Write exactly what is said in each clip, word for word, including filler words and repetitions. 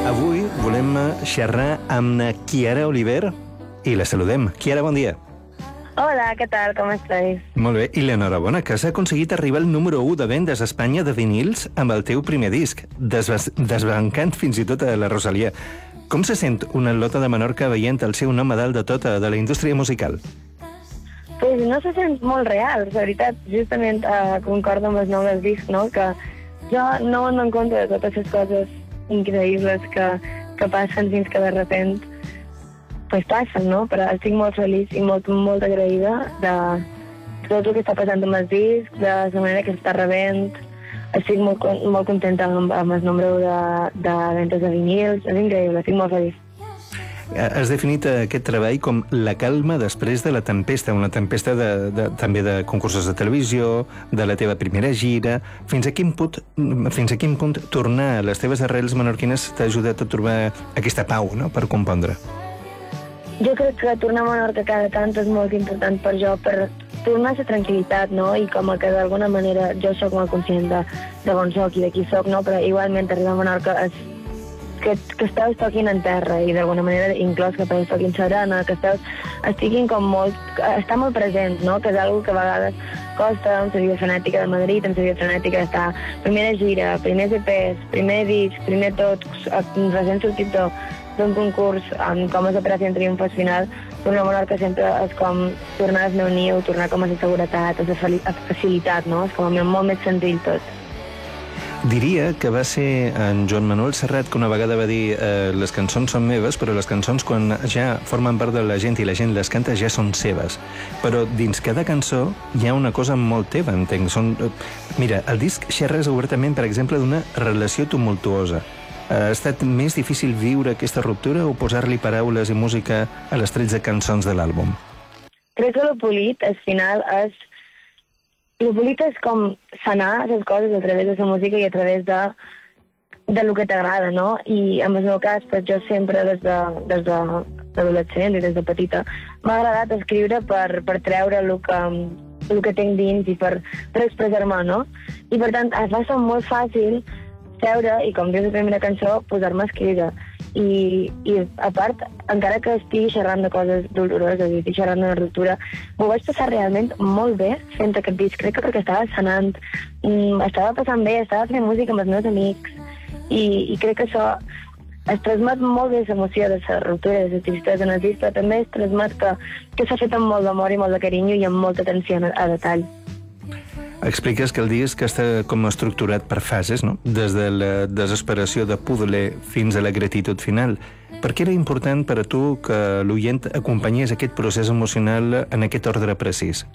Avui volem xerrar amb na Chiara Oliver i la saludem. Chiara, bon dia. Hola, què tal? Com estàs? Molt bé, i l'enhorabona, que has aconseguit arribar al número u de vendes a Espanya de vinils amb el teu primer disc, desbas- desbancant fins i tot a la Rosalia. Com se sent una lota de Menorca veient el seu nom a dalt de tota de la indústria musical? Pues no se sent molt real, la veritat. Justament eh, concordo amb els noms del disc, no? Que jo no em dono compte de totes les coses increïbles que, que passen fins que de repent pues passen, no? Però estic molt feliç i molt, molt agraïda de tot el que està passant amb el disc, de la manera que s'està rebent. Estic molt, molt contenta amb, amb el nombre de, de ventes de vinils. És increïble, estic molt feliç. Has definit aquest treball com la calma després de la tempesta, una tempesta de, de, també de concursos de televisió, de la teva primera gira. Fins a quin punt, fins a quin punt tornar a les teves arrels menorquines t'ha ajudat a trobar aquesta pau, no?, per compondre? Jo crec que tornar a Menorca cada tant és molt important per jo, per tornar a la tranquil·litat, no? I com que d'alguna manera jo sóc molt conscient de, de on soc i de qui soc, no? Però igualment arribar a Menorca és que, que els peus toquin en terra i d'alguna manera inclòs que els peus toquin serena, que els peus estiguin com molt, estar molt presents, no? Que és una que a vegades costa amb la vida frenètica de Madrid, amb la vida frenètica d'estar primera gira, primers E Pes, primer disc, primer tot, recent sortit d'un concurs amb com és Operació Triomf al final. Tornar a Menorca sempre és com tornar al meu niu, tornar com a la seguretat, a la facilitat, no? És com molt més senzill tot. Diria que va ser en Joan Manuel Serrat que una vegada va dir eh, les cançons són meves, però les cançons quan ja formen part de la gent i la gent les canta ja són seves. Però dins cada cançó hi ha una cosa molt teva, entenc. Són... Mira, el disc xerres obertament, per exemple, d'una relació tumultuosa. Ha estat més difícil viure aquesta ruptura o posar-li paraules i música a les tretze cançons de l'àlbum? Crec que el polit, al final, és... El polit és com sanar les coses a través de la música i a través de, de lo que t'agrada, no? I en el meu cas, pues, jo sempre des de, des de d'adolescent i des de petita m'ha agradat escriure per, per treure el que, el que tinc dins i per, per expressar-me, no? I per tant, es va ser molt fàcil seure i, com dius la primera cançó, posar-me a escriure. I, i a part, encara que estigui xerrant de coses doloroses i estigui xerrant d'una ruptura, m'ho vaig passar realment molt bé fent aquest disc. Crec que perquè estava sanant, mm, estava passant bé, estava fent música amb els meus amics i, i crec que això es transmet molt bé l'emoció de la ruptura, de la tristesa en el disc, però també es transmet que, que s'ha fet amb molt d'amor i molt de carinyo i amb molta atenció a, a detall. Expliques que el disc està com estructurat per fases, no? Des de la desesperació de pudler fins a la gratitud final. Per què era important per a tu que l'oient acompanyés aquest procés emocional en aquest ordre precís?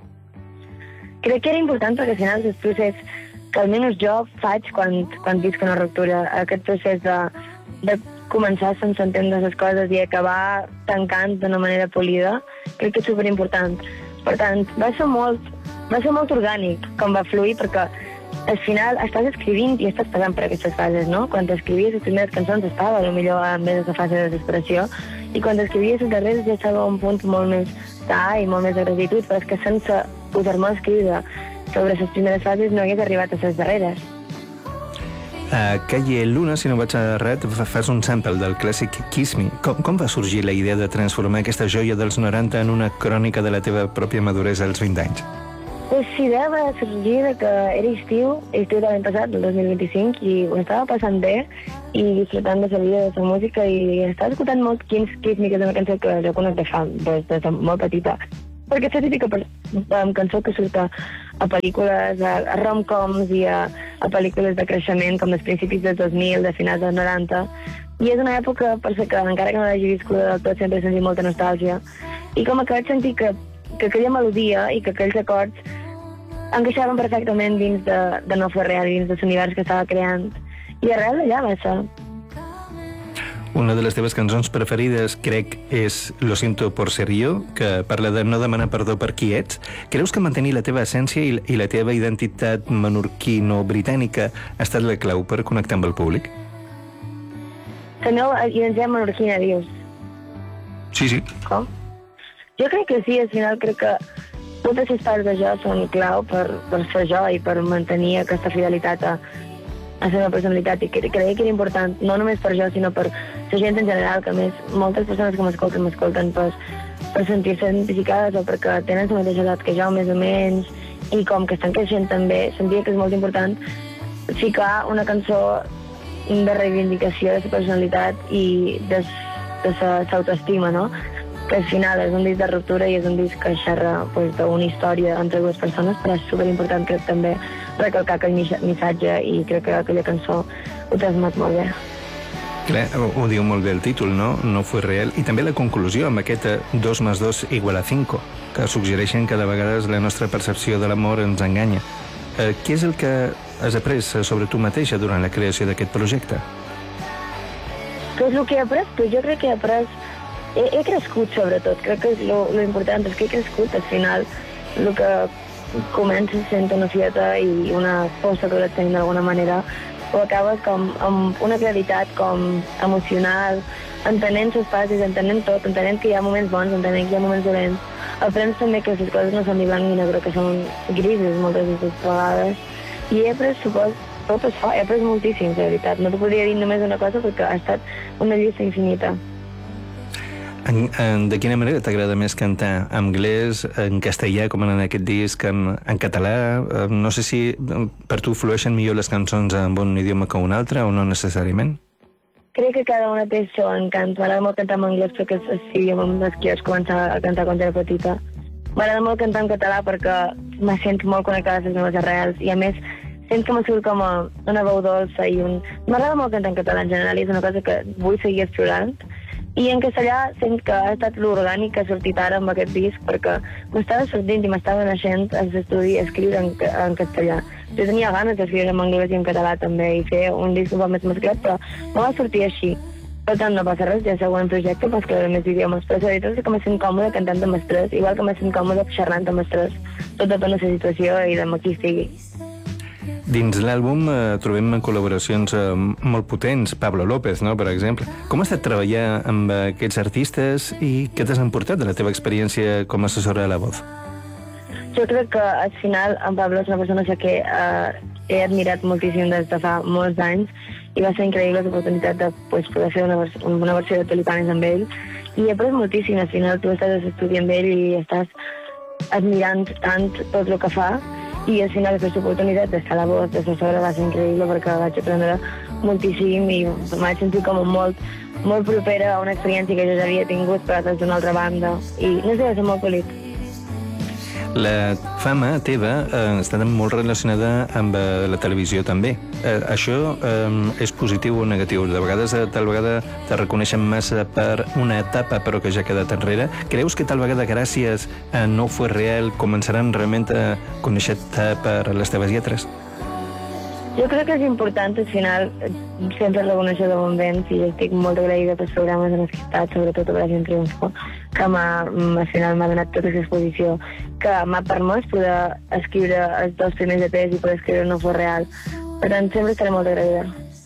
Crec que era important perquè al final és el procés que almenys jo faig quan, quan visc una ruptura. Aquest procés de, de començar sense entendre les coses i acabar tancant d'una manera polida, crec que és superimportant. Per tant, va ser molt... Va ser molt orgànic com va fluir, perquè al final estàs escrivint i estàs passant per aquestes fases, no? Quan escrivies les primeres cançons estava potser en més de fase de desesperació i quan escrivies les darreres ja estava un punt molt més sa i molt més de gratitud, però és que sense posar-me a escriure sobre les primeres fases no hagués arribat a les darreres. A Calle Luna, si no vaig errat, fas un sample del clàssic Kiss Me. Com, com va sorgir la idea de transformar aquesta joia dels noranta en una crònica de la teva pròpia maduresa als vint anys? Pues la idea va sorgir de que era estiu, estiu de l'any passat, del dos mil vint-i-cinc, i ho estava passant bé i disfrutant de la vida, de la música, i estava escoltant molt Kiss, Kiss Me, que és una cançó que jo conec de fa, des, des de molt petita. Perquè és la típica per, um, cançó que surt a, a pel·lícules, a, a rom-coms i a, a pel·lícules de creixement, com dels principis dels dos mil, de finals dels noranta. I és una època per la que, encara que no l'hagi viscuda del tot, sempre he sentit molta nostàlgia. I com que vaig sentir que, que aquella melodia i que aquells acords encaixaven perfectament dins de, de No Fue Real, dins de l'univers que estava creant. I arrel d'allà va ser. Una de les teves cançons preferides, crec, és Lo siento por ser yo, que parla de no demanar perdó per qui ets. Creus que mantenir la teva essència i, i la teva identitat menorquino-britànica ha estat la clau per connectar amb el públic? La meva identitat menorquina, dius? Sí, sí. Com? Jo crec que sí, al final crec que totes les parts de jo són clau per, per ser jo i per mantenir aquesta fidelitat a, a la meva personalitat, i cre creia que era important, no només per jo, sinó per la gent en general, que a més moltes persones que m'escolten, m'escolten per, per sentir-se identificades o perquè tenen la mateixa edat que jo, més o menys, i com que estan creixent també, sentia que és molt important ficar una cançó de reivindicació de la personalitat i de, de l'autoestima, no? Que al final és un disc de ruptura i és un disc que xerra pues, d'una història entre dues persones, però és superimportant, crec, també recalcar aquell missatge, i crec que aquella cançó ho transmet molt bé. Clar, ho diu molt bé el títol, no? No fue real. I també la conclusió amb aquest dos més dos igual a cinco, que suggereixen que de vegades la nostra percepció de l'amor ens enganya. Eh, què és el que has après sobre tu mateixa durant la creació d'aquest projecte? Què és el que he après? Pues jo crec que he après... He, he crescut, sobretot. Crec que lo, lo important és que he crescut. Al final, el que comença sent una fieta i una força que et tenint d'alguna manera, ho acabes com amb una claritat com emocional, entenent les passes, entenent tot, entenent que hi ha moments bons, entenent que hi ha moments dolents. Aprens també que les coses no són ni blanc ni negre, que són grises moltes vegades. I he après, supos, tot això, he après moltíssim, de veritat. No t'ho podria dir només una cosa perquè ha estat una llista infinita. En, en, de quina manera t'agrada més cantar? En anglès, en castellà, com en aquest disc, en, en català? No sé si per tu flueixen millor les cançons en un idioma que un altre o no necessàriament? Crec que cada una té el seu encant. M'agrada molt cantar en anglès perquè és l'idioma amb el que vaig començar a cantar quan era petita. M'agrada molt cantar en català perquè me sento molt connectada a les meves arrels i, a més, sento que me surt com a una veu dolça i un... M'agrada molt cantar en català en general i és una cosa que vull seguir explorant. I en castellà sento que ha estat l'orgànic que ha sortit ara amb aquest disc perquè m'estava sortint i m'estava naixent a l'estudi a escriure en, en castellà. Jo tenia ganes d'escriure en anglès i en català també i fer un disc un poc més mesclat, però no va sortir així. Per tant, no passa res, ja següent projecte pots creure més idiomes, però la veritat és que me sent còmode cantant amb els tres, igual que me sent còmode xerrant amb els tres. Tot depèn de la situació i de qui estigui. Dins l'àlbum eh, trobem col·laboracions eh, molt potents, Pablo López, no?, per exemple. Com ha estat treballar amb aquests artistes i què t'has emportat de la teva experiència com a assessora de la voz? Jo crec que al final en Pablo és una persona que eh, he admirat moltíssim des de fa molts anys i va ser increïble l'oportunitat de pues, poder fer una, vers una versió de Tulipanes amb ell i he après moltíssim. Al final tu estàs a l'estudi amb ell i estàs admirant tant tot el que fa i al final aquesta oportunitat d'estar a la voz de l'assessora va ser increïble perquè vaig aprendre moltíssim i em vaig sentir com molt, molt propera a una experiència que jo ja havia tingut però des d'una altra banda i no sé, va ser molt feliç. La fama teva eh, està molt relacionada amb eh, la televisió també. Eh, això eh, és positiu o negatiu? De vegades eh, tal vegada te reconeixen massa per una etapa però que ja ha quedat enrere. Creus que tal vegada gràcies a No fue real començaran realment a conèixer-te per les teves lletres? Jo crec que és important, al final, sempre reconèixer de bon vent i estic molt agraïda pels programes en els que he estat, sobretot a Operació Triunfo, que al final m'ha donat tota aquesta exposició, que m'ha permès poder escriure els dos primers E Pes i poder escriure No fue real. Per tant, sempre estaré molt agraïda.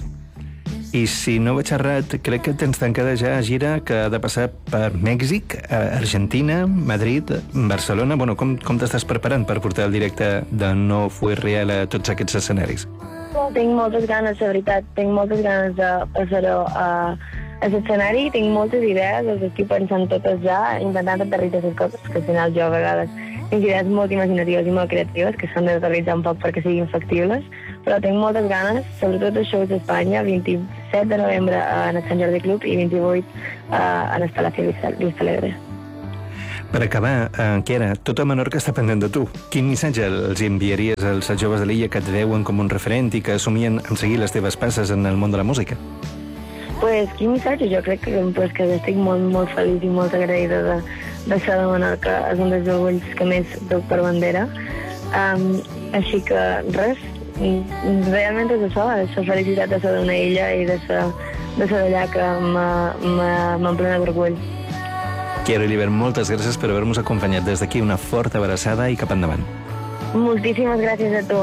I si no vaig errat, crec que tens tancada ja gira que ha de passar per Mèxic, Argentina, Madrid, Barcelona... Bueno, com, com t'estàs preparant per portar el directe de No fue real a tots aquests escenaris? Tinc moltes ganes, de veritat, tinc moltes ganes de passar-ho a, a l'escenari, tinc moltes idees, les estic pensant totes ja, intentant aterritzar les coses, que al final jo a vegades tinc idees molt imaginatives i molt creatives, que s'han d'aterritzar un poc perquè siguin factibles, però tinc moltes ganes, sobretot els shows d'Espanya, vint-i-set de novembre en el Sant Jordi Club i vint-i-vuit en el Palacio Vista Alegre. Per acabar, eh, Chiara, tota Menorca està pendent de tu. Quin missatge els enviaries als joves de l'illa que et veuen com un referent i que assumien en seguir les teves passes en el món de la música? Pues, quin missatge? Jo crec que, pues, que estic molt, molt feliç i molt agraïda de, de ser de Menorca. És un dels orgulls que més duc per bandera. Um, així que, res, realment és això, és la felicitat de ser d'una illa i de ser, de ser d'allà que m'emplena d'orgull. Chiara Oliver, moltes gràcies per haver-nos acompanyat des d'aquí. Una forta abraçada i cap endavant. Moltíssimes gràcies a tu.